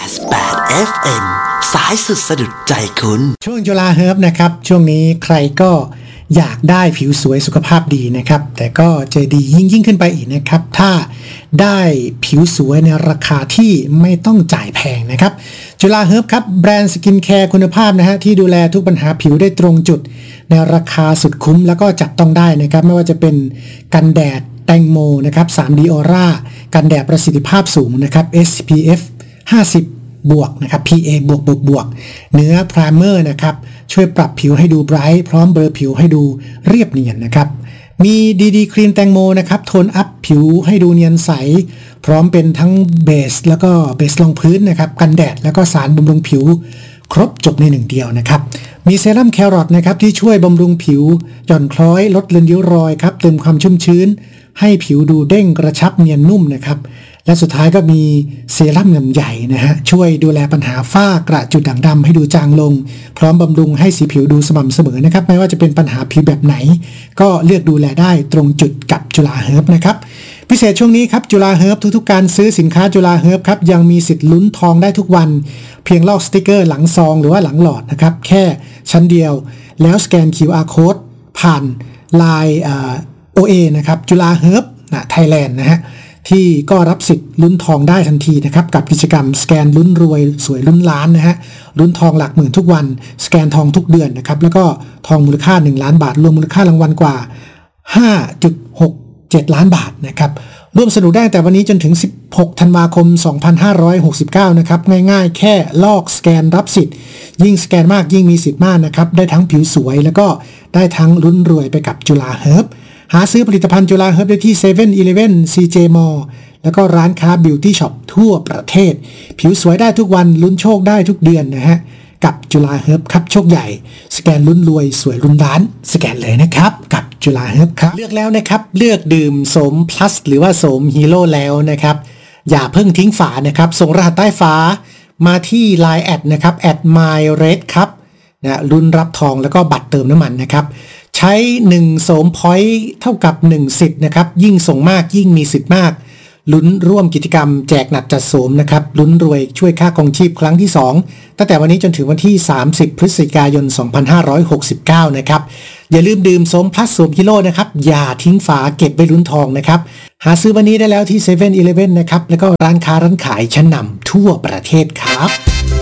88 FM สายสุดสะดุดใจคุณช่วงจุฬาเฮิร์บนะครับช่วงนี้ใครก็อยากได้ผิวสวยสุขภาพดีนะครับแต่ก็จะดียิ่งขึ้นไปอีกนะครับถ้าได้ผิวสวยในราคาที่ไม่ต้องจ่ายแพงนะครับจุฬาเฮิร์บครับแบรนด์สกินแคร์คุณภาพนะฮะที่ดูแลทุกปัญหาผิวได้ตรงจุดในราคาสุดคุ้มแล้วก็จับต้องได้นะครับไม่ว่าจะเป็นกันแดดแตงโมนะครับ 3D Aura กันแดดประสิทธิภาพสูงนะครับ SPF 50บวกนะครับ PA บวกเนื้อไพรเมอร์นะครับช่วยปรับผิวให้ดูไบรท์พร้อมเบลอผิวให้ดูเรียบเนียนนะครับมีดีครีมแตงโมนะครับโทนอัพผิวให้ดูเนียนใสพร้อมเป็นทั้งเบสแล้วก็เบสรองพื้นนะครับกันแดดแล้วก็สารบำรุงผิวครบจบในหนึ่งเดียวนะครับมีเซรั่มแครอทนะครับที่ช่วยบำรุงผิวหย่อนคล้อยลดเลือนริ้วรอยครับเติมความชุ่มชื้นให้ผิวดูเด้งกระชับเนียนนุ่มนะครับและสุดท้ายก็มีเซรั่มลำไยนะฮะช่วยดูแลปัญหาฝ้ากระจุดด่างดำให้ดูจางลงพร้อมบำรุงให้สีผิวดูสม่ำเสมอนะครับไม่ว่าจะเป็นปัญหาผิวแบบไหนก็เลือกดูแลได้ตรงจุดกับจุฬาเฮิร์บนะครับพิเศษช่วงนี้ครับจุฬาเฮิร์บทุกๆการซื้อสินค้าจุฬาเฮิร์บครับยังมีสิทธิ์ลุ้นทองได้ทุกวันเพียงลอกสติกเกอร์หลังซองหรือว่าหลังหลอดนะครับแค่ชั้นเดียวแล้วสแกน QR Code ผ่าน LINE OA นะครับจุฬาเฮิร์บไทยแลนด์นะฮะที่ก็รับสิทธิ์ลุ้นทองได้ทันทีนะครับกับกิจกรรมสแกนลุ้นรวยสวยลุ้นล้านนะฮะลุ้นทองหลักหมื่นทุกวันสแกนทองทุกเดือนนะครับแล้วก็ทองมูลค่า1ล้านบาทรวมมูลค่ารางวัลกว่า 5.67 ล้านบาทนะครับร่วมสนุกได้แต่วันนี้จนถึง16ธันวาคม2569นะครับง่ายๆแค่ลอกสแกนรับสิทธิ์ยิ่งสแกนมากยิ่งมีสิทธิ์มากนะครับได้ทั้งผิวสวยแล้วก็ได้ทั้งลุ้นรวยไปกับจุฬาเฮิร์บหาซื้อผลิตภัณฑ์จุฬาเฮิร์บได้ที่ 7-Eleven CJ Mall แล้วก็ร้านค้าบิวตี้ช็อปทั่วประเทศผิวสวยได้ทุกวันลุ้นโชคได้ทุกเดือนนะฮะกับจุฬาเฮิร์บครับโชคใหญ่สแกนลุ้นรวยสวยลุ้นล้านสแกนเลยนะครับกับจุฬาเฮิร์บครับเลือกแล้วนะครับเลือกดื่มโสม plus หรือว่าโสมฮีโร่แล้วนะครับอย่าเพิ่งทิ้งฝานะครับส่งรหัสใต้ฝามาที่ Line แอดนะครับ @myred ครับนะลุ้นรับทองแล้วก็บัตรเติมน้ำมันนะครับใช้1โสมพอยต์เท่ากับ1สิทธิ์นะครับยิ่งส่งมากยิ่งมีสิทธิ์มากลุ้นร่วมกิจกรรมแจกหนักจัดโสมนะครับลุ้นรวยช่วยค่าครองชีพครั้งที่2ตั้งแต่วันนี้จนถึงวันที่30พฤศจิกายน2569นะครับอย่าลืมดื่มโสม plus โสมฮีโร่นะครับอย่าทิ้งฝาเก็บไว้ลุ้นทองนะครับหาซื้อวันนี้ได้แล้วที่ 7-Eleven นะครับแล้วก็ร้านค้าร้านขายชั้นนำทั่วประเทศครับ